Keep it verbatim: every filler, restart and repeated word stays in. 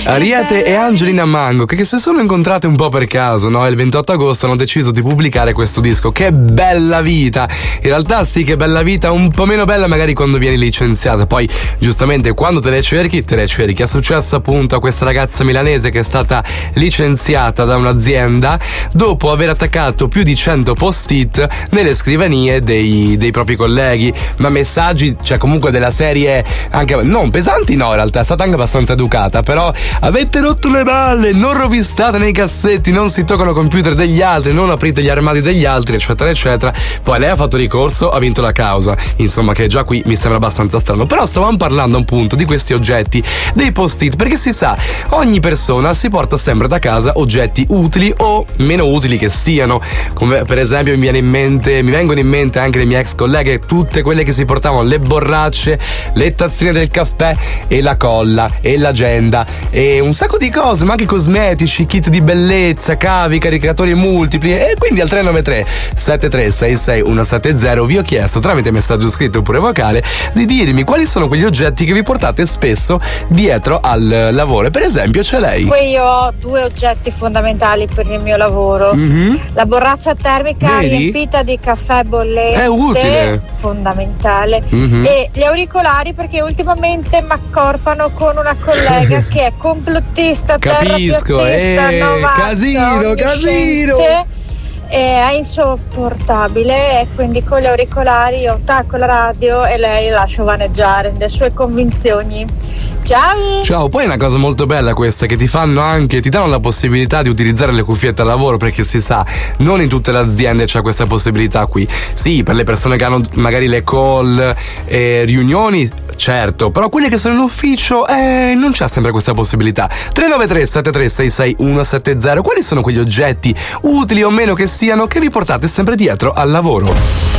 Ariete e Angelina Mango, che si sono incontrate un po' per caso, no? Il ventotto agosto hanno deciso di pubblicare questo disco. Che bella vita! In realtà sì, che bella vita, un po' meno bella magari quando vieni licenziata. Poi, giustamente, quando te le cerchi, te le cerchi. È successo appunto a questa ragazza milanese che è stata licenziata da un'azienda dopo aver attaccato più di cento post-it nelle scrivanie dei, dei propri colleghi. Ma messaggi, cioè comunque della serie anche non pesanti, no, in realtà è stata anche abbastanza educata, però avete rotto le balle, non rovistate nei cassetti, non si toccano computer degli altri, non aprite gli armadi degli altri, eccetera eccetera. Poi lei ha fatto ricorso, ha vinto la causa, insomma, che già qui mi sembra abbastanza strano. Però stavamo parlando appunto di questi oggetti, dei post-it, perché si sa, ogni persona si porta sempre da casa oggetti utili o meno utili che siano, come per esempio mi viene in mente mi vengono in mente anche le mie ex colleghe, tutte quelle che si portavano le borracce, le tazzine del caffè e la colla e l'agenda e un sacco di cose, ma anche cosmetici, kit di bellezza, cavi, caricatori multipli. E quindi al tre nove tre sette tre sei sei uno sette zero vi ho chiesto, tramite messaggio scritto oppure vocale, di dirmi quali sono quegli oggetti che vi portate spesso dietro al lavoro. Per esempio c'è lei. Poi io ho due oggetti fondamentali per il mio lavoro. Mm-hmm. La borraccia termica Vedi? riempita di caffè bollente, è utile, fondamentale. Mm-hmm. E gli auricolari, perché ultimamente mi accorpano con una collega che è complottista, capisco, terrapiattista, eh, novazza, casino, casino. È insopportabile, e quindi con gli auricolari io attacco la radio e lei lascio vaneggiare le sue convinzioni. Ciao! Ciao, poi è una cosa molto bella questa, che ti fanno anche, ti danno la possibilità di utilizzare le cuffiette al lavoro, perché si sa, non in tutte le aziende c'è questa possibilità qui. Sì, per le persone che hanno magari le call e riunioni, certo, però quelle che sono in ufficio, eh, non c'è sempre questa possibilità. tre nove tre sette tre sei sei uno sette zero, quali sono quegli oggetti utili o meno che siano che vi portate sempre dietro al lavoro?